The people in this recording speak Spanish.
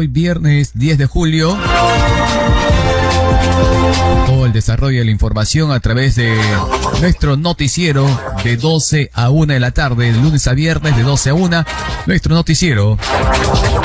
hoy viernes 10 de julio. O el desarrollo de la información a través de nuestro noticiero de 12 a 1 de la tarde, de lunes a viernes de 12 a 1, nuestro noticiero.